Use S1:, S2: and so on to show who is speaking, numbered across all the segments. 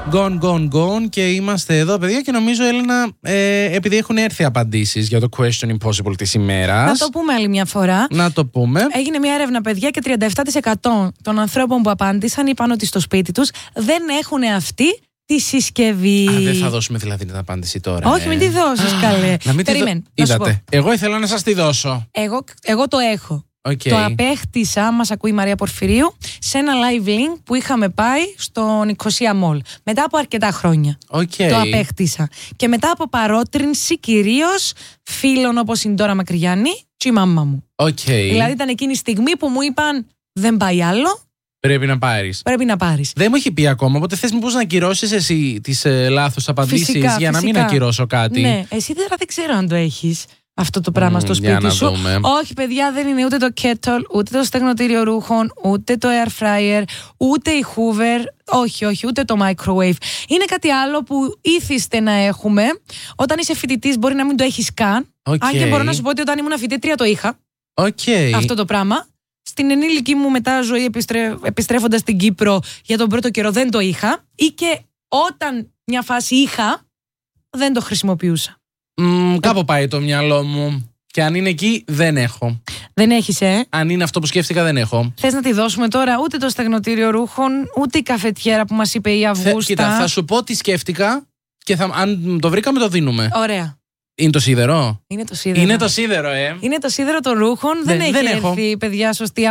S1: Gone και είμαστε εδώ, παιδιά, και νομίζω, Έλενα, επειδή έχουν έρθει απαντήσεις για το Question Impossible της ημέρας.
S2: Να το πούμε άλλη μια φορά.
S1: Να το πούμε.
S2: Έγινε μια έρευνα, παιδιά, και 37% των ανθρώπων που απάντησαν είπαν ότι στο σπίτι τους δεν έχουν αυτή τη συσκευή.
S1: Δεν θα δώσουμε δηλαδή την απάντηση τώρα.
S2: Όχι, μην τη δώσεις, καλέ.
S1: Περίμενε. Είδατε. Εγώ ήθελα να σας τη δώσω.
S2: Εγώ το έχω.
S1: Okay.
S2: Το απέκτησα, μας ακούει η Μαρία Πορφυρίου, σε ένα live link που είχαμε πάει στο Νικοσία Μολ. Μετά από αρκετά χρόνια. Το απέκτησα. Και μετά από παρότρινση κυρίως φίλων όπως η Ντόρα Μακρυγιάννη και η μάμα μου. Δηλαδή ήταν εκείνη η στιγμή που μου είπαν δεν πάει άλλο.
S1: Πρέπει να πάρεις.
S2: Δεν
S1: μου έχει πει ακόμα, οπότε θες μήπως να ακυρώσεις εσύ τις λάθος απαντήσεις για να μην ακυρώσω κάτι.
S2: Ναι, εσύ τώρα δεν ξέρω αν το έχεις αυτό το πράγμα στο σπίτι σου. Όχι, παιδιά, δεν είναι ούτε το kettle, ούτε το στεγνοτήριο ρούχων, ούτε το air fryer, ούτε η hoover. Όχι, ούτε το microwave. Είναι κάτι άλλο που ήθιστε να έχουμε. Όταν είσαι φοιτητής μπορεί να μην το έχεις καν. Αν και μπορώ να σου πω ότι όταν ήμουν φοιτήτρια το είχα. Αυτό το πράγμα. Στην ενήλικη μου μετά ζωή, επιστρέφοντας στην Κύπρο για τον πρώτο καιρό, δεν το είχα. Ή και όταν μια φάση είχα, δεν το χρησιμοποιούσα.
S1: Κάπου πάει το μυαλό μου. Και αν είναι εκεί, δεν έχω.
S2: Δεν έχεις,
S1: Αν είναι αυτό που σκέφτηκα, δεν έχω.
S2: Θες να τη δώσουμε τώρα ούτε το στεγνοτήριο ρούχων, ούτε η καφετιέρα που μας είπε η Αυγούστα?
S1: Κοίτα, θα σου πω τι σκέφτηκα και αν το βρήκαμε, το δίνουμε.
S2: Ωραία.
S1: Είναι το σίδερο.
S2: Είναι το σίδερο.
S1: Είναι το σίδερο,
S2: των ρούχων. Δεν έχει έρθει, παιδιά, σωστή.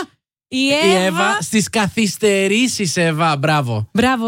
S2: Η Εύα.
S1: Στις καθυστερήσεις, Εύα. Μπράβο.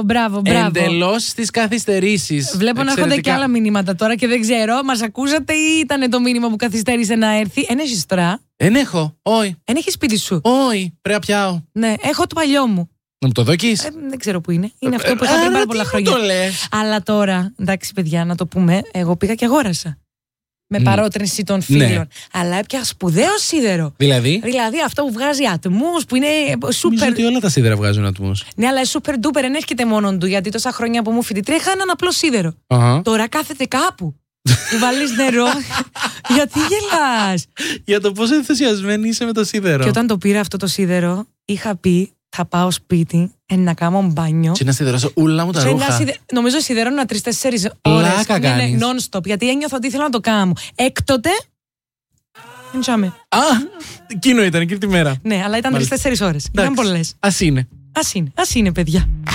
S1: Εντελώς στις καθυστερήσεις.
S2: Βλέπω να έρχονται και άλλα μηνύματα τώρα και δεν ξέρω. Μας ακούσατε ή ήταν το μήνυμα που καθυστέρησε να έρθει? Εν έχεις τώρα?
S1: Εν έχω. Όχι.
S2: Εν έχεις σπίτι σου?
S1: Όχι. Πρέπει να πιάω.
S2: Ναι, έχω το παλιό μου.
S1: Να μου το δοκείς?
S2: Δεν ξέρω που είναι. Είναι αυτό που είχα πριν πάρα πολλά χρόνια. Αλλά τώρα, εντάξει, παιδιά, να το πούμε, εγώ πήγα και αγόρασα. Με παρότρινση των φίλων. Ναι. Αλλά έπια σπουδαίο σίδερο. Δηλαδή αυτό που βγάζει ατμούς, που είναι super.
S1: Νομίζω ότι όλα τα σίδερα βγάζουν ατμούς.
S2: Ναι, αλλά super duper δεν έρχεται μόνο του. Γιατί τόσα χρόνια που μου φοιτητρία είχα έναν απλό σίδερο. Τώρα κάθεται κάπου. Του βάλεις νερό. Γιατί γελάς?
S1: Για το πόσο ενθουσιασμένη είσαι με το σίδερο.
S2: Και όταν το πήρα αυτό το σίδερο, είχα πει θα πάω σπίτι να κάνω μπάνιο.
S1: Και να σιδερώσω ούλα μου τα ρούχα.
S2: Νομίζω σιδερώνω 3-4 ώρες. Είναι non-stop. Γιατί ένιωθα ότι ήθελα να το κάνω. Έκτοτε.
S1: Εκείνο ήταν, εκείνη τη μέρα.
S2: Ναι, αλλά ήταν 3-4 ώρες. Ήταν πολλές.
S1: Ας είναι,
S2: παιδιά.